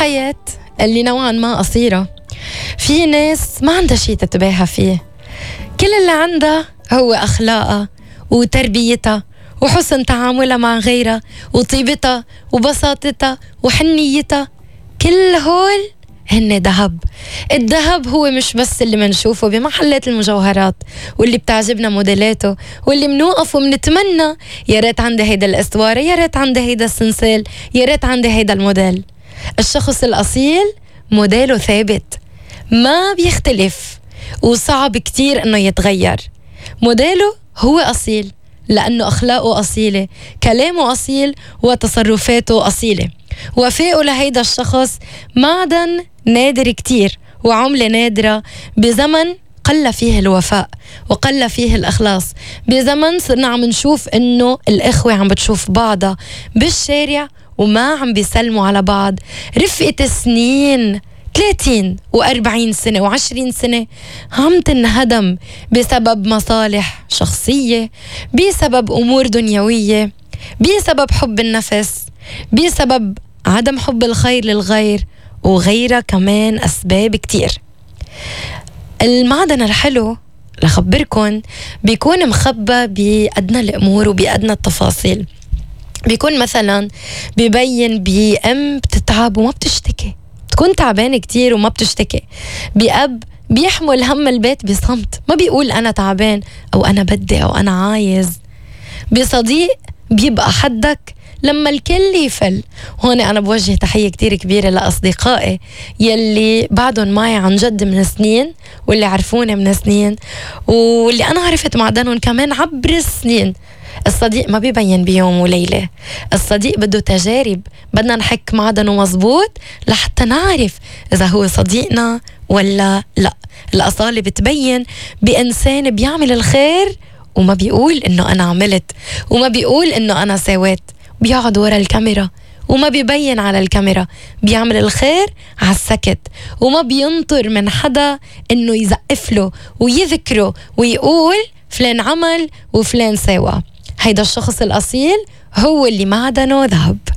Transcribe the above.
بالحياة اللي نوعا ما قصيرة في ناس ما عندها شي تتباهى فيه. كل اللي عندها هو أخلاقها وتربيتها وحسن تعاملها مع غيرها وطيبتها وبساطتها وحنيتها. كل هول هن ذهب. الذهب هو مش بس اللي منشوفه بمحلات المجوهرات واللي بتعجبنا موديلاته واللي منوقف ومنتمنى يا ريت عندي هيدا الأسوارة، يا ريت عندي هيدا السنسال، يا ريت عندي هيدا الموديل. الشخص الأصيل موديله ثابت ما بيختلف وصعب كتير انه يتغير. موديله هو أصيل لأنه أخلاقه أصيلة، كلامه أصيل، وتصرفاته أصيلة. وفائه لهيدا الشخص معدن نادر كتير وعملة نادرة بزمن قل فيه الوفاء وقل فيه الإخلاص، بزمن صرنا عم نشوف إنه الإخوة عم بتشوف بعضها بالشارع وما عم بيسلموا على بعض. رفقة سنين 30 و40 سنة و20 سنة عم تنهدم بسبب مصالح شخصية، بسبب أمور دنيوية، بسبب حب النفس، بسبب عدم حب الخير للغير، وغيرها كمان أسباب كتير. المعدن الحلو لخبركن بيكون مخبى بأدنى الأمور وبأدنى التفاصيل. بيكون مثلا بيبين بأم بتتعب وما بتشتكي، تكون تعبانة كتير وما بتشتكي. بأب بيحمل هم البيت بصمت، ما بيقول أنا تعبان أو أنا بدي أو أنا عايز. بصديق بيبقى حدك لما الكل يفل. هون أنا بوجه تحية كتير كبيرة لأصدقائي يلي بعدهم معي عن جد من سنين، واللي عرفوني من سنين، واللي أنا عرفت معدنهم كمان عبر السنين. الصديق ما بيبين بيوم وليلة، الصديق بده تجارب، بدنا نحك معدنه مزبوط لحتى نعرف إذا هو صديقنا ولا لا. الأصالة بتبين بإنسان بيعمل الخير وما بيقول إنه أنا عملت، وما بيقول إنه أنا سويت، بيقعد ورا الكاميرا وما بيبين على الكاميرا، بيعمل الخير على السكت وما بينطر من حدا إنه يزقف له ويذكره ويقول فلان عمل وفلان سوى. هيدا الشخص الأصيل هو اللي معدنه ذهب.